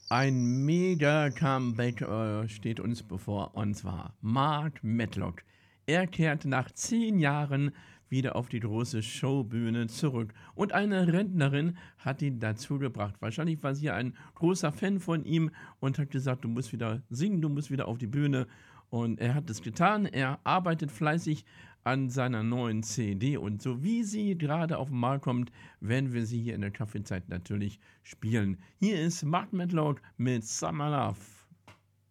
Ein mega Comeback steht uns bevor, und zwar Mark Medlock. Er kehrt nach 10 Jahren wieder auf die große Showbühne zurück. Und eine Rentnerin hat ihn dazu gebracht. Wahrscheinlich war sie ein großer Fan von ihm und hat gesagt, du musst wieder singen, du musst wieder auf die Bühne. Und er hat es getan. Er arbeitet fleißig an seiner neuen CD. Und so wie sie gerade auf den Markt kommt, werden wir sie hier in der Kaffeezeit natürlich spielen. Hier ist Mark Medlock mit Summer Love.